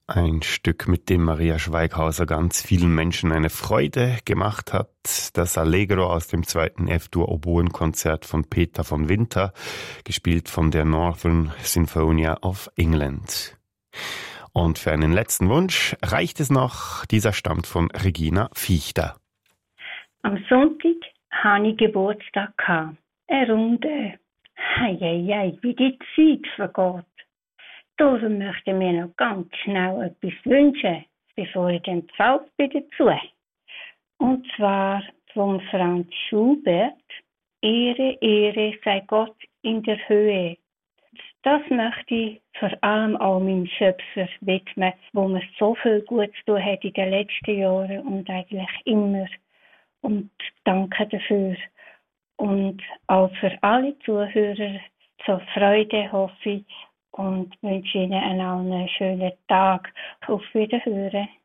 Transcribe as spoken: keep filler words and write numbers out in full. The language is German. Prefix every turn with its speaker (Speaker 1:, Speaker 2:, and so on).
Speaker 1: Ein Stück, mit dem Maria Schweighauser ganz vielen Menschen eine Freude gemacht hat. Das Allegro aus dem zweiten F-Dur-Oboen-Konzert von Peter von Winter, gespielt von der Northern Sinfonia of England. Und für einen letzten Wunsch reicht es noch, dieser stammt von Regina Fichter.
Speaker 2: Am Sonntag hatte ich Geburtstag. Eine Runde. Hei, hei, hei, wie die Zeit vergeht. Darum möchte ich mir noch ganz schnell etwas wünschen, bevor ich dann pfalz bin dazu. Und zwar von Franz Schubert, Ehre, Ehre sei Gott in der Höhe. Das möchte ich vor allem auch meinem Schöpfer widmen, wo mir so viel Gutes getan hat in den letzten Jahren und eigentlich immer. Und danke dafür. Und auch für alle Zuhörer zur Freude hoffe ich und wünsche Ihnen einen schönen Tag. Auf Wiederhören.